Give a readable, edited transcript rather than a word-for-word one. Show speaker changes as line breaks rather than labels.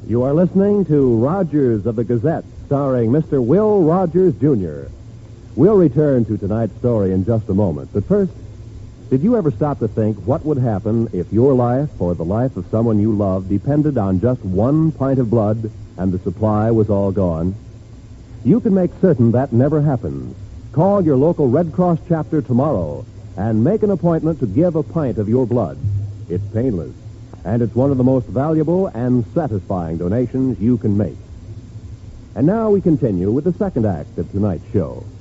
You are listening to Rogers of the Gazette, starring Mr. Will Rogers, Jr. We'll return to tonight's story in just a moment. But first, did you ever stop to think what would happen if your life or the life of someone you love depended on just one pint of blood and the supply was all gone? You can make certain that never happens. Call your local Red Cross chapter tomorrow and make an appointment to give a pint of your blood. It's painless, and it's one of the most valuable and satisfying donations you can make. And now we continue with the second act of tonight's show.